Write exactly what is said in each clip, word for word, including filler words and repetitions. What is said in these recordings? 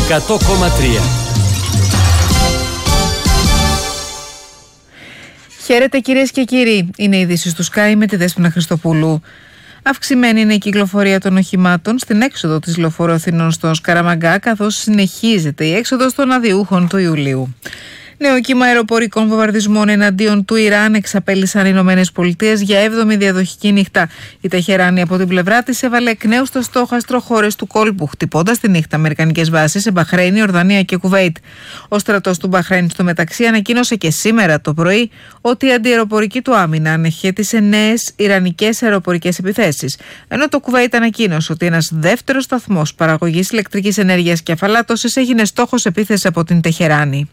εκατό κόμμα τρία. Χαίρετε κυρίες και κύριοι, είναι οι ειδήσεις του Sky με τη Δέσποινα Χριστοπούλου. Αυξημένη είναι η κυκλοφορία των οχημάτων στην έξοδο της Λεωφορείου Αθηνών στο Σκαραμαγκά, καθώς συνεχίζεται η έξοδος των αδειούχων του Ιουλίου. Νέο κύμα αεροπορικών βομβαρδισμών εναντίον του Ιράν εξαπέλυσαν οι Ηνωμένες Πολιτείες για έβδομη διαδοχική νύχτα. Η Τεχεράνη από την πλευρά της έβαλε εκ νέου στο στόχαστρο χώρες του κόλπου, χτυπώντας τη νύχτα αμερικανικές βάσεις σε Μπαχρέινη, Ορδανία και Κουβέιτ. Ο στρατός του Μπαχρέιν στο μεταξύ ανακοίνωσε και σήμερα το πρωί ότι η αντιαεροπορική του άμυνα ανεχέτησε νέες ιρανικές αεροπορικές επιθέσεις. Ενώ το Κουβέιτ ανακοίνωσε ότι ένας δεύτερος σταθμός παραγωγής ηλεκτρικής ενέργειας και αφαλάτωσης έγινε στόχος επίθεσης από την Τεχεράνη.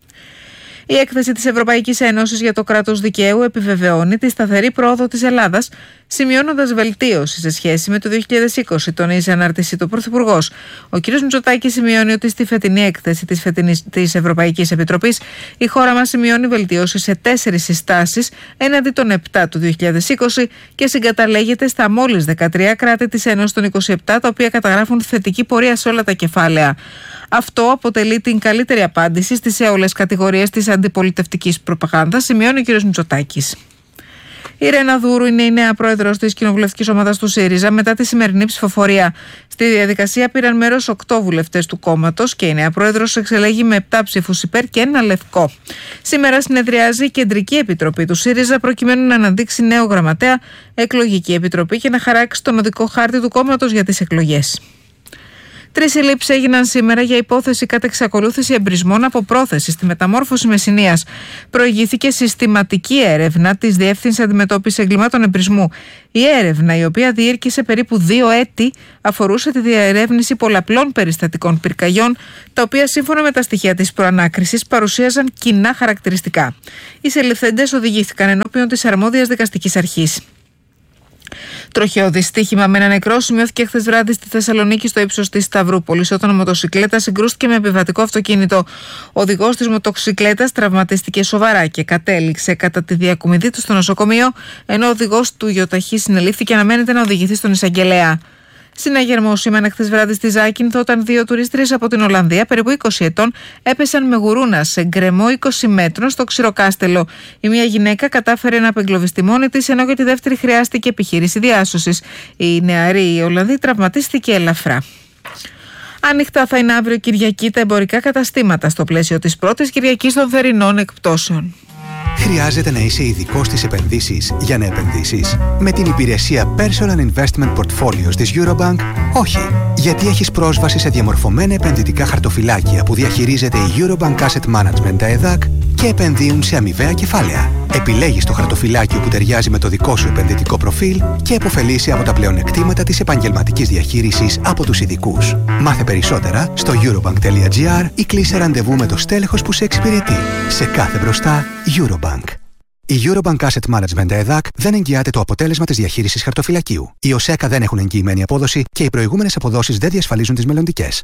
Η έκθεση της Ευρωπαϊκής Ένωσης για το κράτος δικαίου επιβεβαιώνει τη σταθερή πρόοδο της Ελλάδας, σημειώνοντας βελτίωση σε σχέση με το δύο χιλιάδες είκοσι, τονίζει η ανάρτηση του Πρωθυπουργός. Ο κ. Μητσοτάκης σημειώνει ότι στη φετινή έκθεση της, φετινής, της Ευρωπαϊκής Επιτροπής η χώρα μας σημειώνει βελτίωση σε τέσσερις συστάσεις έναντι των επτά του δύο χιλιάδες είκοσι και συγκαταλέγεται στα μόλις δεκατρία κράτη της Ένωσης των είκοσι επτά, τα οποία καταγράφουν θετική πορεία σε όλα τα κεφάλαια. Αυτό αποτελεί την καλύτερη απάντηση στις έολες κατηγορίες της αντιπολιτευτικής προπαγάνδας, σημειώνει ο κ. Μητσοτάκης. Η Ρένα Δούρου είναι η νέα πρόεδρος της κοινοβουλευτικής ομάδας του ΣΥΡΙΖΑ μετά τη σημερινή ψηφοφορία. Στη διαδικασία πήραν μέρος οκτώ βουλευτές του κόμματος και η νέα πρόεδρος εξελέγει με επτά ψήφους υπέρ και ένα λευκό. Σήμερα συνεδριάζει η Κεντρική Επιτροπή του ΣΥΡΙΖΑ προκειμένου να αναδείξει νέο γραμματέα, εκλογική επιτροπή και να χαράξει τον οδικό χάρτη του κόμματος για τις εκλογές. Τρεις συλλήψεις έγιναν σήμερα για υπόθεση κατά εξακολούθηση εμπρισμών από πρόθεση στη μεταμόρφωση Μεσσηνίας. Προηγήθηκε συστηματική έρευνα της Διεύθυνσης Αντιμετώπισης Εγκλημάτων Εμπρισμού. Η έρευνα, η οποία διήρκησε περίπου δύο έτη, αφορούσε τη διερεύνηση πολλαπλών περιστατικών πυρκαγιών, τα οποία σύμφωνα με τα στοιχεία της προανάκρισης παρουσίαζαν κοινά χαρακτηριστικά. Οι συλληφθέντες οδηγήθηκαν ενώπιον της αρμόδιας δικαστικής αρχής. Τροχαίο δυστύχημα με ένα νεκρό σημειώθηκε χθες βράδυ στη Θεσσαλονίκη στο ύψος της Σταυρούπολης, όταν η μοτοσικλέτα συγκρούστηκε με επιβατικό αυτοκίνητο. Ο οδηγός της μοτοσικλέτας τραυματίστηκε σοβαρά και κατέληξε κατά τη διακομιδή του στο νοσοκομείο, ενώ ο οδηγός του γιοταχή συνελήφθη και αναμένεται να οδηγηθεί στον εισαγγελέα. Συναγερμό σήμανε χθες βράδυ στη Ζάκυνθο, όταν δύο τουρίστριες από την Ολλανδία, περίπου είκοσι ετών, έπεσαν με γουρούνα σε γκρεμό είκοσι μέτρων στο Ξηροκάστελο. Η μία γυναίκα κατάφερε να απεγκλωβιστεί μόνη της, ενώ για τη δεύτερη χρειάστηκε επιχείρηση διάσωσης. Η νεαρή Ολλανδή τραυματίστηκε ελαφρά. Ανοιχτά θα είναι αύριο Κυριακή τα εμπορικά καταστήματα στο πλαίσιο της πρώτης Κυριακής των θερινών εκπτώσεων. Χρειάζεται να είσαι ειδικός στις επενδύσεις για να επενδύσεις? Με την υπηρεσία Personal Investment Portfolios της Eurobank, όχι. Γιατί έχεις πρόσβαση σε διαμορφωμένα επενδυτικά χαρτοφυλάκια που διαχειρίζεται η Eurobank Asset Management, τα ΕΔΑΚ, και επενδύουν σε αμοιβαία κεφάλαια. Επιλέγεις το χαρτοφυλάκιο που ταιριάζει με το δικό σου επενδυτικό προφίλ και επωφελείσαι από τα πλεονεκτήματα της επαγγελματικής διαχείρισης από τους ειδικούς. Μάθε περισσότερα στο eurobank τελεία gr ή κλείσε ραντεβού με το στέλεχος που σε εξυπηρετεί. Σε κάθε μπροστά, Eurobank. Η Eurobank Asset Management ΕΔΑΚ δεν εγγυάται το αποτέλεσμα της διαχείρισης χαρτοφυλακίου. Οι ΟΣΕΚΑ δεν έχουν εγγυημένη απόδοση και οι προηγούμενες αποδόσεις δεν διασφαλίζουν τις μελλοντικές.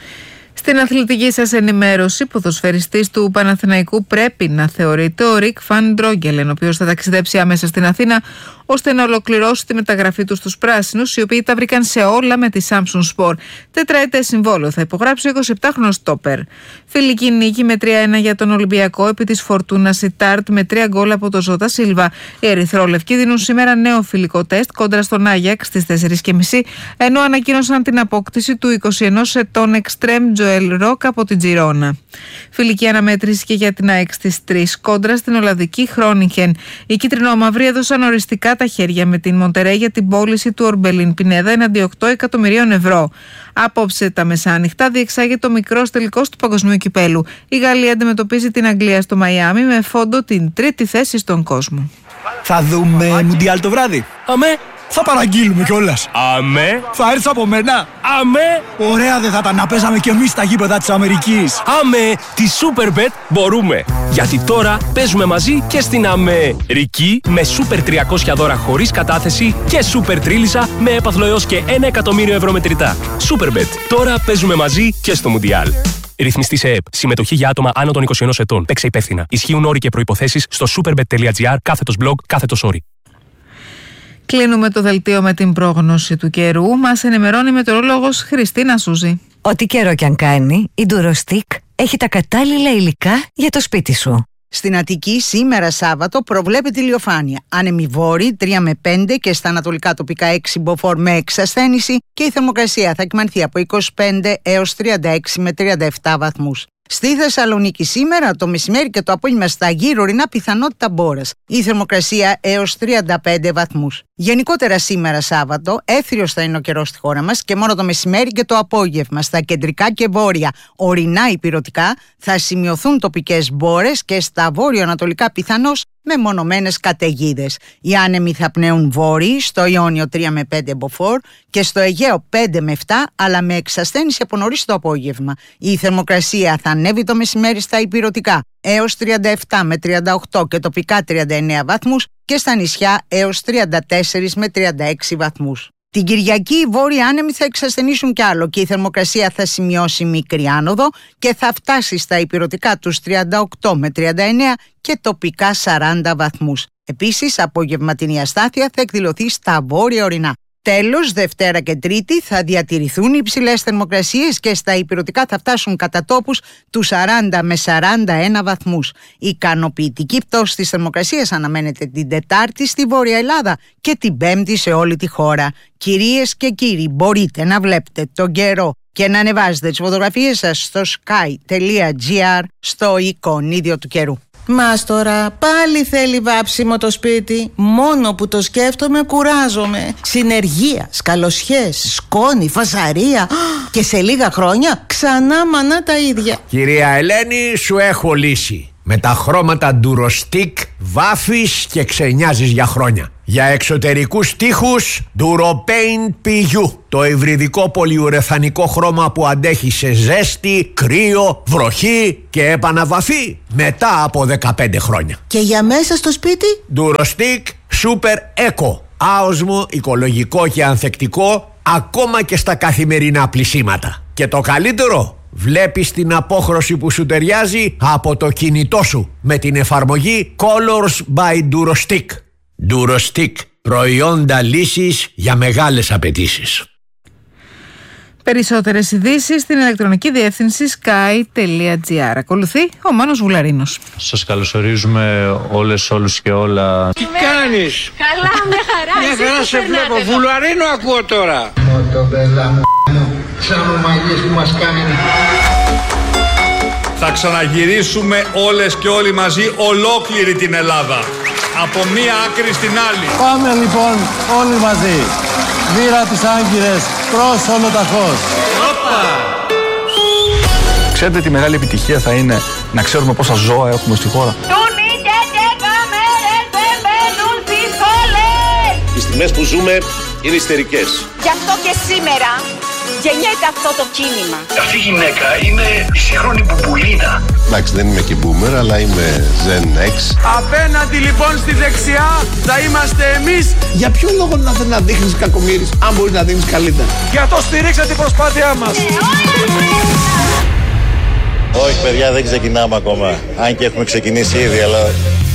Στην αθλητική σας ενημέρωση, ποδοσφαιριστής του Παναθηναϊκού πρέπει να θεωρείται ο Ρικ Φαν Ντρόγκελεν, ο οποίος θα ταξιδέψει άμεσα στην Αθήνα ώστε να ολοκληρώσει τη μεταγραφή του στους πράσινους, οι οποίοι τα βρήκαν σε όλα με τη Samsung Sport. Τετραετές συμβόλαιο θα υπογράψει ο εικοσιεπτάχρονος στόπερ. Φιλική νίκη με τρία ένα για τον Ολυμπιακό επί της Φορτούνας Σιτάρτ με τρία γκολ από τον Ζώτα Σίλβα. Οι ερυθρόλευκοι δίνουν σήμερα νέο φιλικό τεστ κόντρα στον Άγιαξ στις τέσσερις και μισή, ενώ ανακοίνωσαν την απόκτηση του είκοσι ενός ετών εξτρέμ Τζοέλ Ροκ από την Τζιρόνα. Φιλική αναμέτρηση και για την ΑΕΚ στις τρεις κόντρα στην Ολλανδική Χρόνιχεν. Οι κίτρινο-μαυροί έδωσαν οριστικά τα χέρια με την Μοντερέ για την πώληση του Ορμπελίν Πινέδα εναντί οκτώ εκατομμυρίων ευρώ. Απόψε τα μεσάνυχτα διεξάγεται ο μικρός τελικός του Παγκοσμίου Κυπέλου. Η Γαλλία αντιμετωπίζει την Αγγλία στο Μαϊάμι με φόντο την τρίτη θέση στον κόσμο. Θα δούμε Μουντιάλ το βράδυ. Αμέ. Θα παραγγείλουμε κιόλας. Αμέ. Θα έρθεις από μένα. Αμέ. Ωραία δεν θα τα να παίζαμε κι εμείς στα γήπεδα της Αμερικής. Αμέ. Τη Superbet μπορούμε. Γιατί τώρα παίζουμε μαζί και στην Αμερική με Super τριακόσια δώρα χωρίς κατάθεση και Super Τρίλισσα με έπαθλο έως και ένα εκατομμύριο ευρώ μετρητά. Superbet. Τώρα παίζουμε μαζί και στο Μουντιάλ. Ρυθμιστή σε ΕΕΠ. Συμμετοχή για άτομα άνω των είκοσι ενός ετών. Παίξε υπεύθυνα. Ισχύουν όροι και προϋποθέσεις στο superbet τελεία gr κάθετος blog κάθετος όροι. Κλείνουμε το δελτίο με την πρόγνωση του καιρού. Μας ενημερώνει η μετεωρολόγος Χριστίνα Σούζη. Ό,τι καιρό κι αν κάνει, η Durostick έχει τα κατάλληλα υλικά για το σπίτι σου. Στην Αττική σήμερα Σάββατο προβλέπεται ηλιοφάνεια. Άνεμοι βόρειοι τρία με πέντε και στα ανατολικά τοπικά έξι μποφόρ με εξασθένηση και η θερμοκρασία θα κυμανθεί από είκοσι πέντε έως τριάντα έξι με τριάντα επτά βαθμούς. Στη Θεσσαλονίκη σήμερα το μεσημέρι και το απόγευμα στα γύρω ορεινά πιθανότητα μπόρας. Η θερμοκρασία έως τριάντα πέντε βαθμούς. Γενικότερα σήμερα Σάββατο έθριος θα είναι ο καιρός στη χώρα μας και μόνο το μεσημέρι και το απόγευμα στα κεντρικά και βόρεια ορεινά υπηρετικά θα σημειωθούν τοπικές μπόρες και στα βόρειο-ανατολικά πιθανώς με μονομένες καταιγίδες. Οι άνεμοι θα πνέουν βόρειοι, στο Ιόνιο τρία με πέντε μποφόρ και στο Αιγαίο πέντε με επτά, αλλά με εξασθένηση από νωρίς το απόγευμα. Η θερμοκρασία θα ανέβει το μεσημέρι στα υπηρετικά έως τριάντα επτά με τριάντα οκτώ και τοπικά τριάντα εννέα βαθμούς και στα νησιά έως τριάντα τέσσερα με τριάντα έξι βαθμούς. Την Κυριακή οι βόρειοι άνεμοι θα εξασθενήσουν κι άλλο και η θερμοκρασία θα σημειώσει μικρή άνοδο και θα φτάσει στα υπηρετικά τους τριάντα οκτώ με τριάντα εννέα και τοπικά σαράντα βαθμούς. Επίσης, απογευματινή αστάθεια θα εκδηλωθεί στα βόρεια ορεινά. Τέλος, Δευτέρα και Τρίτη θα διατηρηθούν οι υψηλές θερμοκρασίες και στα υπηρετικά θα φτάσουν κατά τόπους τους σαράντα με σαράντα ένα βαθμούς. Η ικανοποιητική πτώση της θερμοκρασίας αναμένεται την Τετάρτη στη Βόρεια Ελλάδα και την Πέμπτη σε όλη τη χώρα. Κυρίες και κύριοι, μπορείτε να βλέπετε τον καιρό και να ανεβάζετε τις φωτογραφίες σας στο sky τελεία gr στο εικονίδιο του καιρού. Μας τώρα πάλι θέλει βάψιμο το σπίτι. Μόνο που το σκέφτομαι κουράζομαι. Συνεργεία, σκαλωσιές, σκόνη, φασαρία. Και σε λίγα χρόνια ξανά μανά τα ίδια. Κυρία Ελένη, σου έχω λύση. Με τα χρώματα Durostick βάφεις και ξενιάζεις για χρόνια. Για εξωτερικούς τοίχους Duropaint πι γιου. Το υβριδικό πολυουρεθανικό χρώμα που αντέχει σε ζέστη, κρύο, βροχή και επαναβαφή μετά από δεκαπέντε χρόνια. Και για μέσα στο σπίτι Durostick Super Eco. Άοσμο, οικολογικό και ανθεκτικό ακόμα και στα καθημερινά πλυσίματα. Και το καλύτερο, βλέπεις την απόχρωση που σου ταιριάζει από το κινητό σου με την εφαρμογή Colors by Durostick. Durostick, προϊόντα λύσης για μεγάλες απαιτήσεις. Περισσότερες ειδήσεις στην ηλεκτρονική διεύθυνση sky τελεία gr. Ακολουθεί ο Μάνος Βουλαρίνος. Σας καλωσορίζουμε όλες, όλους και όλα. Τι κάνεις? Καλά, με χαρά. Μια χαρά σε βλέπω. Βουλαρίνο ακούω τώρα. Μοτομπέλα μου, σαν ομαλίες που μας κάνει. Θα ξαναγυρίσουμε όλες και όλοι μαζί ολόκληρη την Ελλάδα. Από μία άκρη στην άλλη. Πάμε λοιπόν όλοι μαζί. Βήρα τις Άγκυρες προς Ολοταχώς. Ξέρετε τι μεγάλη επιτυχία θα είναι να ξέρουμε πόσα ζώα έχουμε στη χώρα. Οι στιγμές που ζούμε είναι ιστερικές. Γι' αυτό και σήμερα γεννιέται αυτό το κίνημα. Αυτή η γυναίκα είναι η σύγχρονη Μπουμπουλίνα. Εντάξει, δεν είμαι και boomer, αλλά είμαι Gen X. Απέναντι λοιπόν στη δεξιά θα είμαστε εμείς. Για ποιο λόγο να θέλει να δείχνεις κακομοίρης, αν μπορείς να δείχνεις καλύτερα? Για το στηρίξα την προσπάθειά μας. Όχι παιδιά, δεν ξεκινάμε ακόμα. Αν και έχουμε ξεκινήσει ήδη, αλλά